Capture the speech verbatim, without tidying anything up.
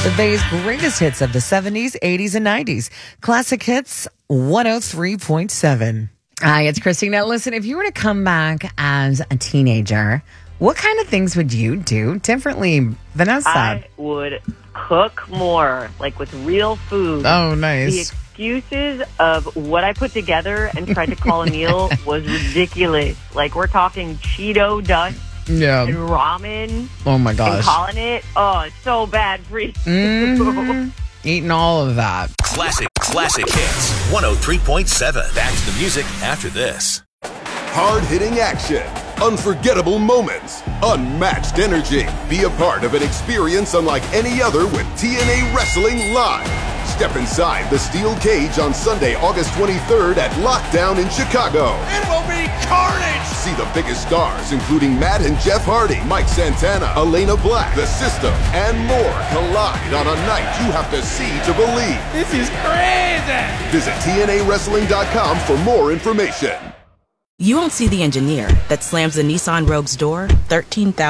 The Bay's greatest hits of the seventies, eighties, and nineties. Classic Hits one oh three point seven. Hi, it's Christina. Listen, if you were to come back as a teenager, what kind of things would you do differently, Vanessa? I would cook more, like with real food. Oh, nice. The excuses of what I put together and tried to call a meal was ridiculous. Like, we're talking Cheeto dust. Yeah. And ramen. Oh, my gosh. And calling it, oh, it's so bad for you. Mm-hmm. Eating all of that. Classic, classic hits. one oh three point seven. Back to the music after this. Hard-hitting action, unforgettable moments, unmatched energy. Be a part of an experience unlike any other with T N A Wrestling Live. Step inside the steel cage on Sunday, August twenty-third at Lockdown in Chicago. It will be carnage! See the biggest stars, including Matt and Jeff Hardy, Mike Santana, Elena Black, The System, and more collide on a night you have to see to believe. This is crazy! Visit T N A wrestling dot com for more information. You won't see the engineer that slams the Nissan Rogue's door thirteen thousand